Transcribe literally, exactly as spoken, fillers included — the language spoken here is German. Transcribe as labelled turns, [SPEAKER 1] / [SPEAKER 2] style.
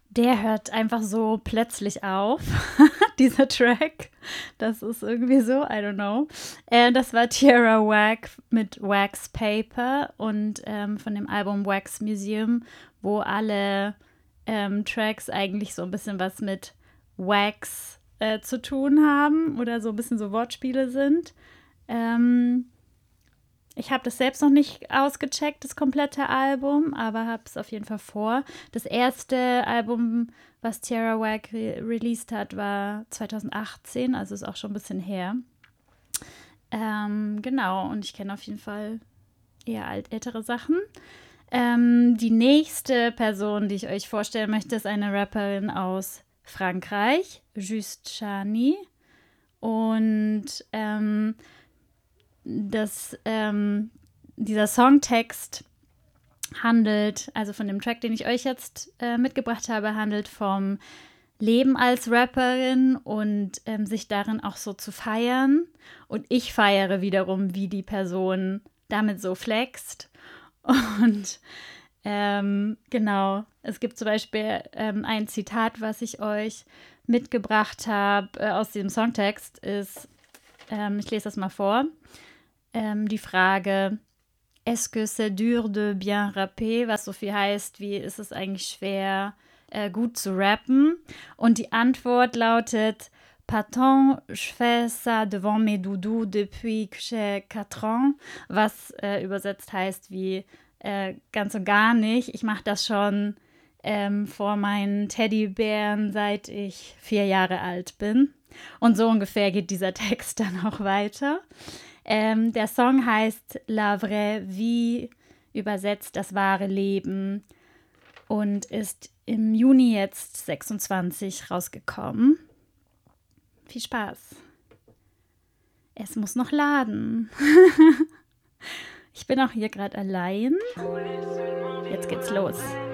[SPEAKER 1] Der hört einfach so plötzlich auf, dieser Track. Das ist irgendwie so, I don't know. Äh, das war Tierra Whack mit Wax Paper und ähm, von dem Album Wax Museum, wo alle ähm, Tracks eigentlich so ein bisschen was mit Wax äh, zu tun haben oder so ein bisschen so Wortspiele sind. Ähm, Ich habe das selbst noch nicht ausgecheckt, das komplette Album, aber habe es auf jeden Fall vor. Das erste Album, was Tierra Whack re released hat, war zwanzig achtzehn, also ist auch schon ein bisschen her. Ähm, genau, und ich kenne auf jeden Fall eher alt ältere Sachen. Ähm, die nächste Person, die ich euch vorstellen möchte, ist eine Rapperin aus Frankreich, Juste Chani. Und ähm, das, ähm, dieser Songtext handelt, also von dem Track, den ich euch jetzt äh, mitgebracht habe, handelt vom Leben als Rapperin und ähm, sich darin auch so zu feiern. Und ich feiere wiederum, wie die Person damit so flext. Und ähm, genau, es gibt zum Beispiel ähm, ein Zitat, was ich euch mitgebracht habe äh, aus dem Songtext, ist, ähm, ich lese das mal vor, ähm, die Frage, Est-ce que c'est dur de bien rapper, was so viel heißt, wie ist es eigentlich schwer, äh, gut zu rappen? Und die Antwort lautet, Pardon, je fais ça devant mes doudous depuis que j'ai quatre ans, was äh, übersetzt heißt wie äh, ganz und gar nicht. Ich mache das schon ähm, vor meinen Teddybären, seit ich vier Jahre alt bin. Und so ungefähr geht dieser Text dann auch weiter. Ähm, der Song heißt La Vraie Vie, übersetzt das wahre Leben, und ist im Juni jetzt sechsundzwanzig rausgekommen. Viel Spaß. Es muss noch laden. Ich bin auch hier gerade allein. Jetzt geht's los.